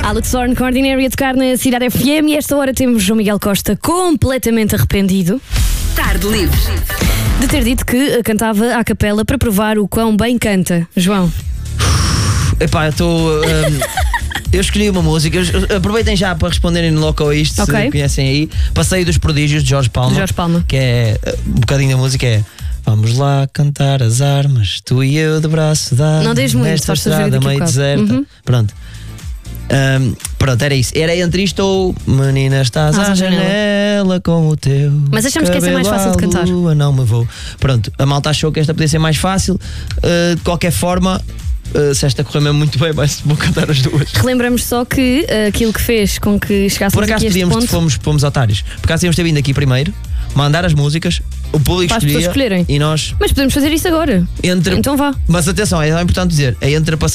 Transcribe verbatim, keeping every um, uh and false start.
Alex Zorn com Ordinary a tocar na Cidade F M e esta hora temos João Miguel Costa completamente arrependido. Tarde Livre. De ter dito que cantava à capela para provar o quão bem canta. João. Epá, eu estou... Um, eu escolhi uma música. Aproveitem já para responderem no local a isto, okay. Se conhecem aí. Passeio dos Prodígios de Jorge Palma. Jorge Palma. Que é um bocadinho da música é: vamos lá cantar as armas, tu e eu de braço dado. Não deixes muito, nesta faz estrada meio deserta. Uhum. Pronto. Um, pronto, era isso. Era entre isto ou menina, estás à janela com o teu. Mas achamos que essa é mais fácil de cantar. Lua, não me vou. Pronto, a malta achou que esta podia ser mais fácil. Uh, de qualquer forma, uh, se esta correr mesmo muito bem, vai vou cantar as duas. Relembramos só que uh, aquilo que fez com que chegássemos Por acaso aqui a este podíamos, ponto... fomos, fomos otários. Por acaso tínhamos ter vindo aqui primeiro, mandar as músicas, o público para as escolhia pessoas escolherem. E nós... Mas podemos fazer isso agora. Entre... Então vá. Mas atenção, é importante dizer, é entre a